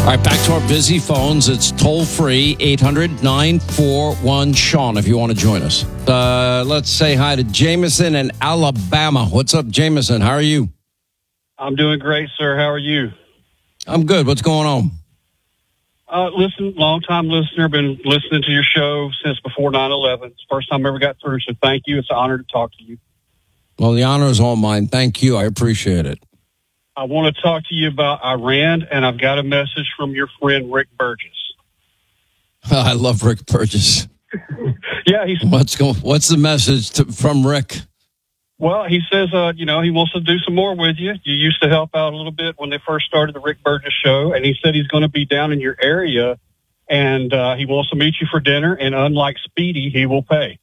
All right, back to our busy phones. It's toll-free, 800-941-SEAN if you want to join us. Let's say hi to Jameson in Alabama. What's up, Jameson? How are you? I'm doing great, sir. How are you? I'm good. What's going on? Listen, long-time listener. Been listening to your show since before 9/11. It's the first time I ever got through, so thank you. It's an honor to talk to you. Well, the honor is all mine. Thank you. I appreciate it. I want to talk to you about Iran, and I've got a message from your friend Rick Burgess. I love Rick Burgess. Yeah, What's the message from Rick? Well, he says, he wants to do some more with you. You used to help out a little bit when they first started the Rick Burgess show, and he said he's going to be down in your area, and he wants to meet you for dinner, and unlike Speedy, he will pay.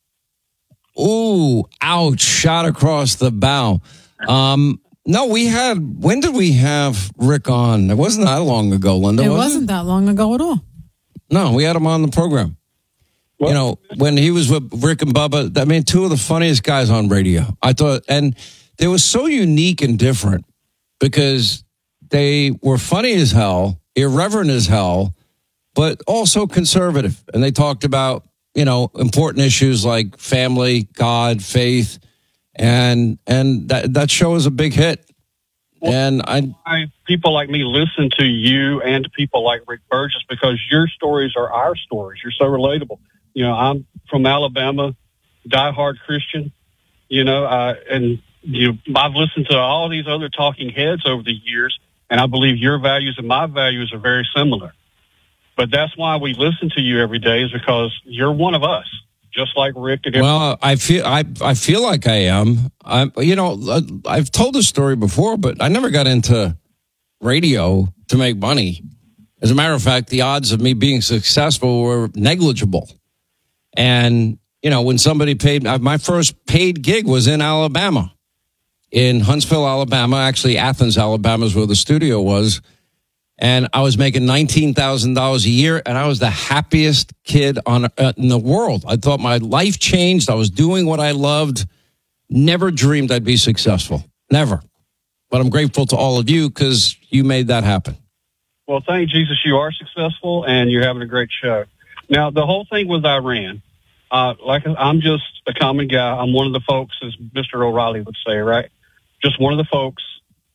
Ooh, ouch, shot across the bow. No, when did we have Rick on? It wasn't that long ago, Linda, It was wasn't that long ago at all. No, we had him on the program. What? You know, when he was with Rick and Bubba, I mean, two of the funniest guys on radio. I thought, and they were so unique and different because they were funny as hell, irreverent as hell, but also conservative. And they talked about, important issues like family, God, faith, and that show was a big hit. Well, and people like me listen to you and to people like Rick Burgess because your stories are our stories. You're so relatable. I'm from Alabama, diehard Christian. I've listened to all these other talking heads over the years, and I believe your values and my values are very similar. But that's why we listen to you every day, is because you're one of us. Just like Rick and well, I feel like I am. I've told this story before, but I never got into radio to make money. As a matter of fact, the odds of me being successful were negligible. And when somebody paid, my first paid gig was in Alabama, in Huntsville, Alabama. Actually, Athens, Alabama is where the studio was. And I was making $19,000 a year, and I was the happiest kid in the world. I thought my life changed. I was doing what I loved. Never dreamed I'd be successful. Never. But I'm grateful to all of you because you made that happen. Well, thank Jesus you are successful, and you're having a great show. Now, the whole thing with Iran, I'm just a common guy. I'm one of the folks, as Mr. O'Reilly would say, right? Just one of the folks.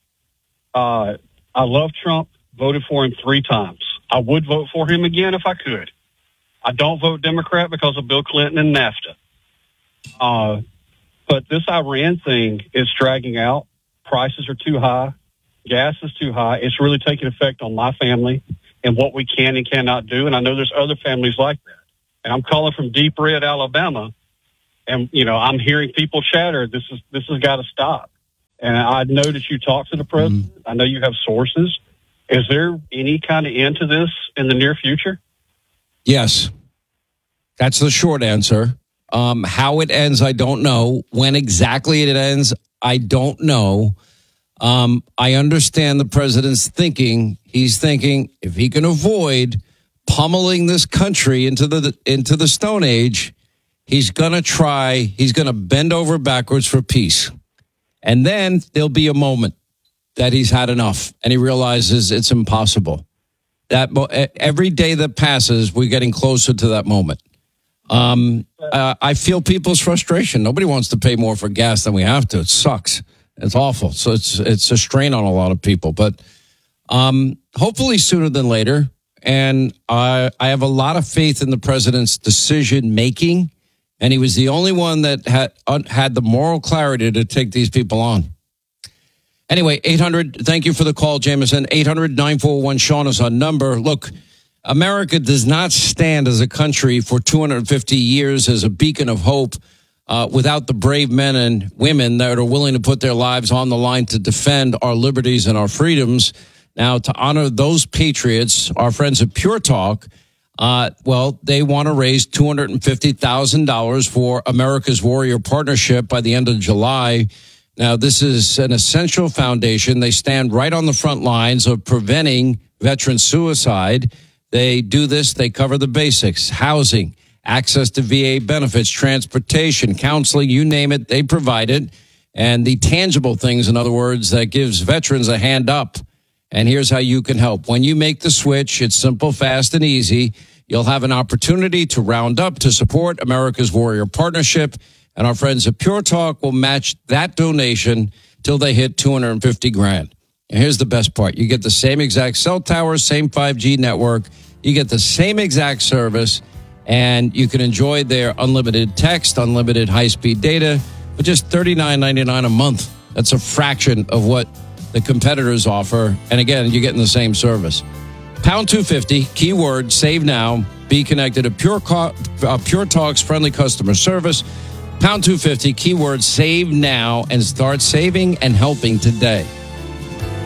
I love Trump. Voted for him 3 times. I would vote for him again if I could. I don't vote Democrat because of Bill Clinton and NAFTA. But this Iran thing is dragging out. Prices are too high. Gas is too high. It's really taking effect on my family and what we can and cannot do. And I know there's other families like that. And I'm calling from Deep Red, Alabama. And, I'm hearing people chatter. This has got to stop. And I know that you talk to the president. I know you have sources. Is there any kind of end to this in the near future? Yes. That's the short answer. How it ends, I don't know. When exactly it ends, I don't know. I understand the president's thinking. He's thinking if he can avoid pummeling this country into the Stone Age, he's going to try. He's going to bend over backwards for peace. And then there'll be a moment that he's had enough and he realizes it's impossible. That every day that passes, we're getting closer to that moment. I feel people's frustration. Nobody wants to pay more for gas than we have to. It sucks. It's awful. So it's a strain on a lot of people, but hopefully sooner than later. And I have a lot of faith in the president's decision making. And he was the only one that had the moral clarity to take these people on. Anyway, 800, thank you for the call, Jameson. 800-941-SEAN is our number. Look, America does not stand as a country for 250 years as a beacon of hope without the brave men and women that are willing to put their lives on the line to defend our liberties and our freedoms. Now, to honor those patriots, our friends at Pure Talk, they want to raise $250,000 for America's Warrior Partnership by the end of July. Now, this is an essential foundation. They stand right on the front lines of preventing veteran suicide. They do this. They cover the basics: housing, access to VA benefits, transportation, counseling, you name it, they provide it. And the tangible things, in other words, that gives veterans a hand up And here's how you can help. When you make the switch, it's simple, fast, and easy. You'll have an opportunity to round up to support America's Warrior Partnership, and our friends at Pure Talk will match that donation till they hit $250,000. And here's the best part. You get the same exact cell towers, same 5G network. You get the same exact service, and you can enjoy their unlimited text, unlimited high-speed data for just $39.99 a month. That's a fraction of what the competitors offer. And again, you're getting the same service. Pound 250, keyword, save now. Be connected to Pure Talk's friendly customer service. Pound 250, keyword, save now, and start saving and helping today.